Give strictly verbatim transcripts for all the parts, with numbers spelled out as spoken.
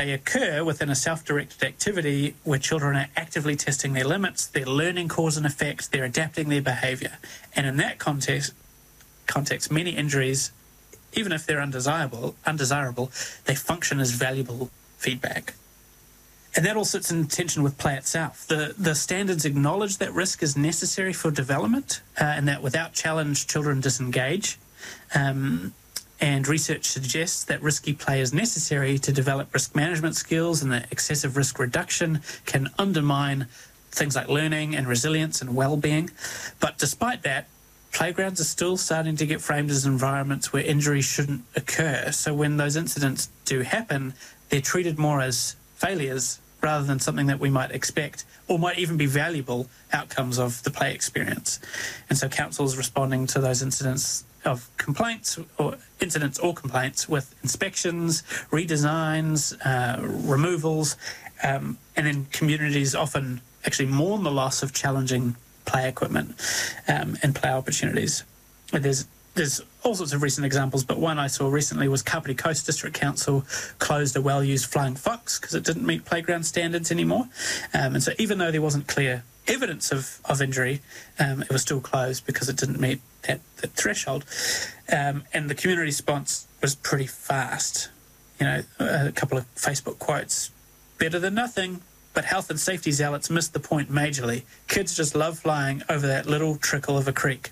they occur within a self-directed activity where children are actively testing their limits, they're learning cause and effect, they're adapting their behaviour. And in that context, context, many injuries, even if they're undesirable, undesirable, they function as valuable feedback. And that all sits in tension with play itself. The, the standards acknowledge that risk is necessary for development uh, and that without challenge, children disengage. Um, and research suggests that risky play is necessary to develop risk management skills, and that excessive risk reduction can undermine things like learning and resilience and well-being. But despite that, playgrounds are still starting to get framed as environments where injury shouldn't occur. So when those incidents do happen, they're treated more as failures rather than something that we might expect or might even be valuable outcomes of the play experience. And so council's responding to those incidents of complaints or incidents or complaints with inspections, redesigns, uh, removals, um, and then communities often actually mourn the loss of challenging play equipment um, and play opportunities. And there's there's all sorts of recent examples, but one I saw recently was Kapiti Coast District Council closed a well-used flying fox because it didn't meet playground standards anymore. Um, and so even though there wasn't clear evidence of, of injury, um, it was still closed because it didn't meet that, that threshold. Um, and the community response was pretty fast. You know, a couple of Facebook quotes, better than nothing, but health and safety zealots missed the point majorly. Kids just love flying over that little trickle of a creek.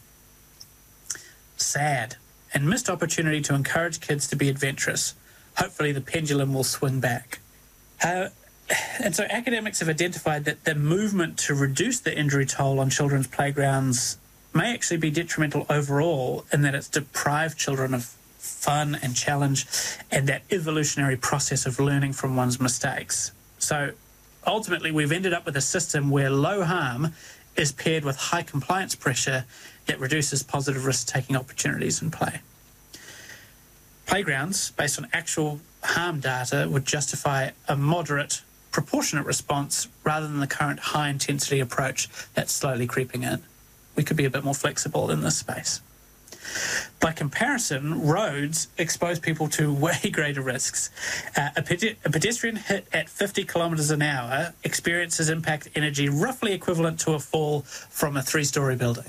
Sad. And missed opportunity to encourage kids to be adventurous. Hopefully the pendulum will swing back. Uh, and so academics have identified that the movement to reduce the injury toll on children's playgrounds may actually be detrimental overall, in that it's deprived children of fun and challenge and that evolutionary process of learning from one's mistakes. So ultimately, we've ended up with a system where low harm is paired with high compliance pressure that reduces positive risk-taking opportunities in play. Playgrounds, based on actual harm data, would justify a moderate, proportionate response rather than the current high-intensity approach that's slowly creeping in. We could be a bit more flexible in this space. By comparison, roads expose people to way greater risks. Uh, a, ped- a pedestrian hit at fifty kilometres an hour experiences impact energy roughly equivalent to a fall from a three-storey building.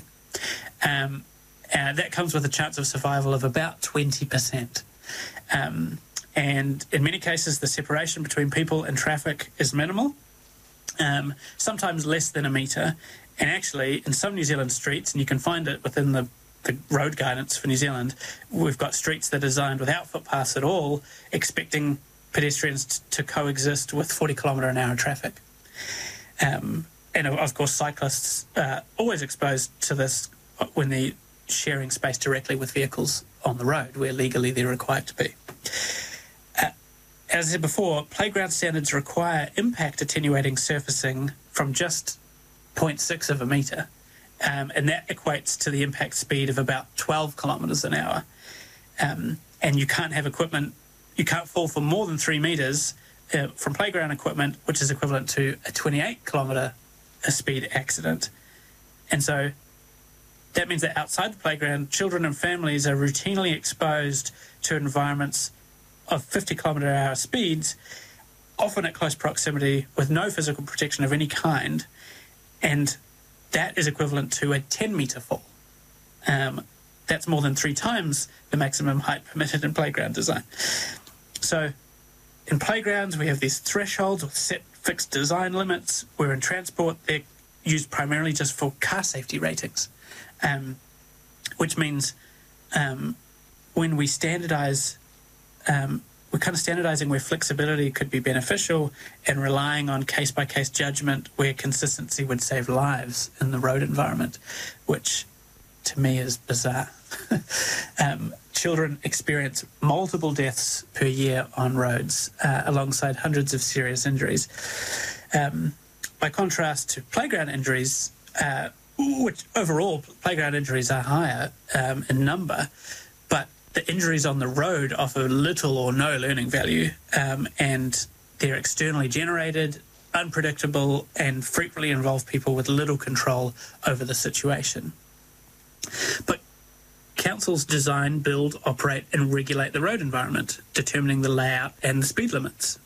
Um, uh, that comes with a chance of survival of about twenty percent. Um, and in many cases, the separation between people and traffic is minimal, um, sometimes less than a metre. And actually, in some New Zealand streets, and you can find it within the the road guidance for New Zealand, we've got streets that are designed without footpaths at all, expecting pedestrians t- to coexist with forty kilometre an hour traffic. Um, and of course, cyclists are always exposed to this when they're sharing space directly with vehicles on the road, where legally they're required to be. Uh, as I said before, playground standards require impact attenuating surfacing from just zero point six of a metre. Um, and that equates to the impact speed of about twelve kilometres an hour. Um, and you can't have equipment, you can't fall for more than three metres uh, from playground equipment, which is equivalent to a twenty-eight kilometre speed accident. And so that means that outside the playground, children and families are routinely exposed to environments of fifty kilometre an hour speeds, often at close proximity with no physical protection of any kind. And that is equivalent to a ten metre fall. Um, that's more than three times the maximum height permitted in playground design. So in playgrounds, we have these thresholds with set fixed design limits, where in transport, they're used primarily just for car safety ratings, um, which means um, when we standardise, um, we're kind of standardising where flexibility could be beneficial and relying on case-by-case judgment where consistency would save lives in the road environment, which to me is bizarre. um, children experience multiple deaths per year on roads, uh, alongside hundreds of serious injuries. Um, by contrast to playground injuries, uh, which overall playground injuries are higher um, in number, but the injuries on the road offer little or no learning value, um, and they're externally generated, unpredictable, and frequently involve people with little control over the situation. But councils design, build, operate, and regulate the road environment, determining the layout and the speed limits.